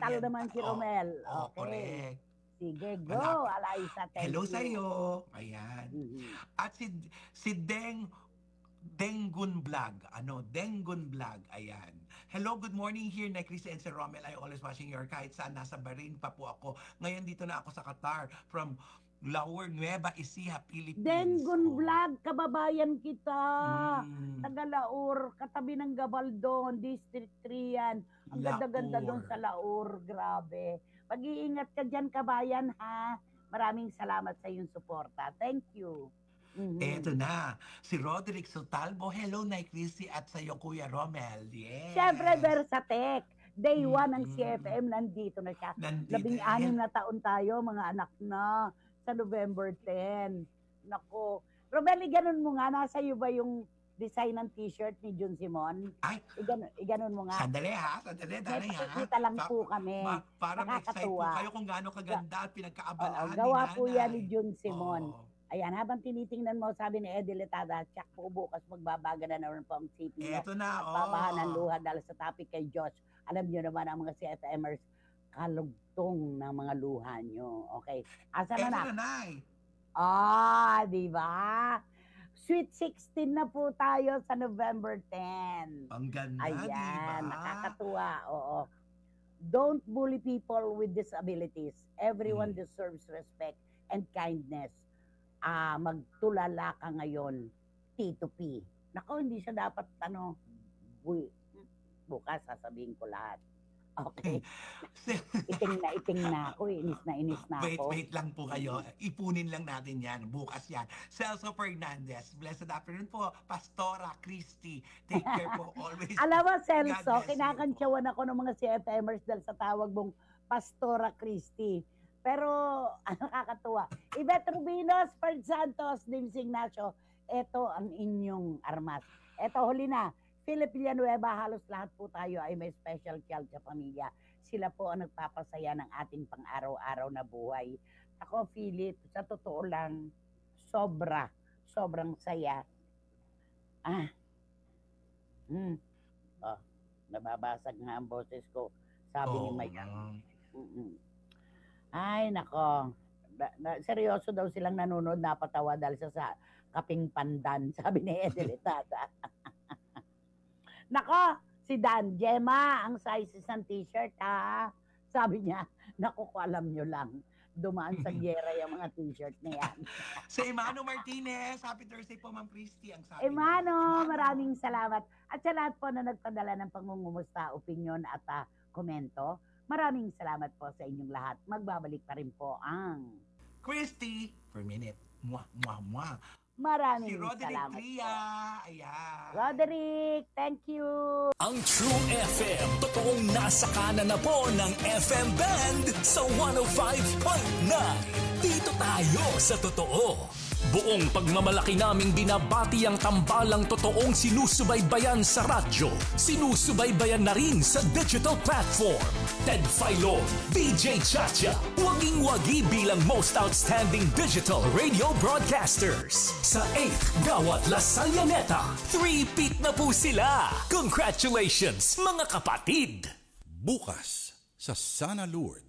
Oriental naman si Romel. Okay. Correct. Sige, go, Alaisa. Hello sa'yo. Ayan. At si Dengun Vlog. Dengun Vlog. Ayan. Hello, good morning here na Chris and Sir Romel. I always watching your kahit saan. Nasa Bahrain pa po ako. Ngayon dito na ako sa Qatar from Lower Nueva Ecija, Philippines. Dengun Vlog, kababayan kita. Taga Laur, katabi ng Gabaldon, District 3 yan. Ang ganda-ganda doon sa Laur. Grabe. Pag-iingat ka dyan, kabayan, ha? Maraming salamat sa iyong suporta. Thank you. Eto na, si Roderick Sotalbo. Hello, Nay Chrissy, at sa iyo, Kuya Romel. Yes. Siyempre, Versatec. Day 1 ng CFM, nandito na siya. 16 na taon tayo, mga anak na, sa November 10. Nako. Romel, iganon mo nga, nasa iyo ba yung design ng t-shirt ni Jun Simon? Ay, iganon mo nga. Sandali ha. Kita lang po kami. Para ma-excite po kayo kung gaano kaganda at pinagkaabalaan ni gawa Nanay. po yan ni Jun Simon. Ayan, habang tinitingnan mo, sabi ni Eddie Letada, tsak po bukas magbabaga na naman po ang CP niyo. Eto na, Babahan ng luha dahil sa topic kay Josh. Alam niyo naman ang mga CFMers, kalugtong ng mga luha niyo. Okay. Asa na na? Eto na, Nay. Di ba? Sweet 16 na po tayo sa November 10. Ang ganda, ayan, diba? Nakakatuwa. Oo. Don't bully people with disabilities. Everyone deserves respect and kindness. Magtulala ka ngayon, Tito P. Nako, hindi siya dapat, bukas sasabihin ko lahat. Okay. Iting na ako. Inis na ako. Wait lang po kayo. Ipunin lang natin yan. Bukas yan. Celso Fernandez. Blessed afternoon po. Pastora Christy. Take care po always. Alam mo, Celso, kinakantsawan ako ng mga CFMers dahil sa tawag mong Pastora Christy. Pero, nakakatuwa. Yvette Rubinos, Ferd Santos, Dims Ignacio, ito ang inyong armas. Ito, huli na. Philip Villanueva, halos lahat po tayo ay may special child sa pamilya. Sila po ang nagpapasaya ng ating pang-araw-araw na buhay. Ako, Philip, sa totoo lang, sobrang saya. Nababasag nga ang boses ko. Sabi ni Mayan. Ay, nako. Seryoso daw silang nanonood, napatawa dahil sa kaping pandan, sabi ni Edelitata. Nako, si Dan, Gemma, ang sizes ng t-shirt, ha? Sabi niya, naku, alam nyo lang, dumaan sa gyera yung mga t-shirt na yan. Si Emano Martinez, happy Thursday po, Ma'am Christy, ang sabi Emano, maraming salamat. At sa lahat po na nagpadala ng pangungumusta, opinion at komento, maraming salamat po sa inyong lahat. Magbabalik pa rin po ang Christy per minute. Maraming si Roderick salamat Tria. Ayan. Roderick, thank you. Ang True FM, totoong nasa kanan na po ng FM band sa 105.9. Dito tayo sa totoo. Buong pagmamalaki naming binabati ang tambalang totoong sinusubaybayan sa radyo. Sinusubaybayan na rin sa digital platform. Ted Filon, DJ Chacha, waging-wagi bilang Most Outstanding Digital Radio Broadcasters. Sa 8th Gawat La Salyaneta, 3-peat na po sila. Congratulations, mga kapatid! Bukas sa Sana Lourdes.